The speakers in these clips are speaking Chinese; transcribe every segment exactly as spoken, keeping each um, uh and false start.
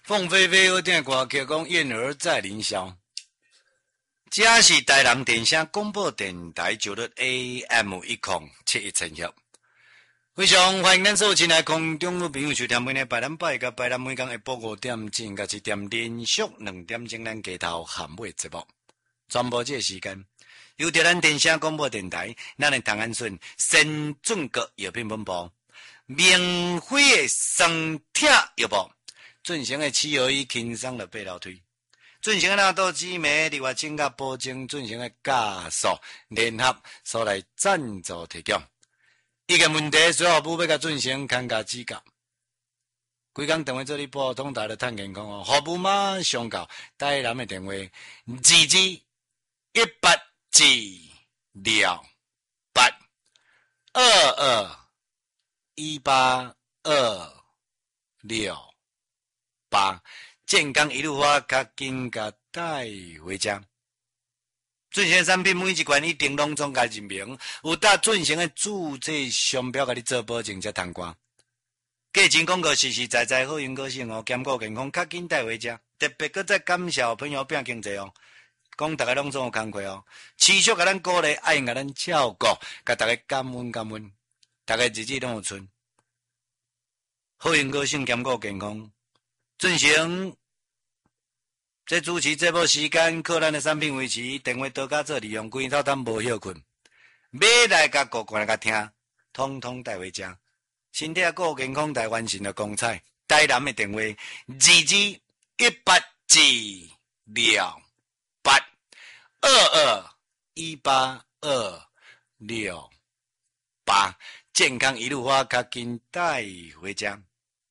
凤飞飞好听歌曲讲燕儿在林霄，这是台南电声广播电台九六 A M 一空七一千赫。非常欢迎咱所有亲爱空中的朋友收听每日拜咱拜甲拜咱每天下晡五点钟甲一点连续两点钟咱街头含尾节目，全部这个时间由着咱电声广播电台，咱的唐安顺先准国药品本部，明辉的双铁药部。进行的七合一轻松的八楼推，进行的纳豆紫梅另外增加保证进行的加速联合所来赞助提供。一个问题，所有部要甲进行看家指教。规工电话做你拨通台的探健康哦，服务马上到台南的电话二二一八二六八二二一八二六。八健康一路花，较紧甲带回家。进行产品每一罐一定拢总甲认明，有搭进行的注册商标，甲你做保证才通关。价钱广告实实在在好用高兴哦，兼顾健康，较紧带回家。特别搁再感谢朋友变经济哦，讲大家拢总有工课哦，持续甲咱鼓励，爱甲咱照顾，甲大家感恩感恩，大家日子拢有春，好用高兴，兼顾健康。进行这主持节目时间，靠咱的产品维持，电话多加做利用，规套单无休困，买来甲顾过来甲听，通通带回家。身体够健康，台湾神的光彩。台南的电话二二一八二六八二二一八二六八，健康一路花，较紧带回家。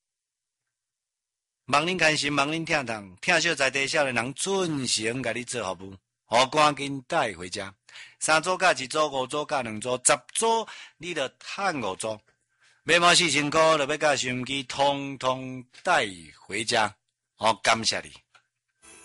望恁开心，望恁听堂，听小在地少年人准成甲你做服务，好赶紧带回家。三组甲一组，五组甲两组，十组你着趁五组。买满四千块，就要甲收音机通通带回家。好，感谢你。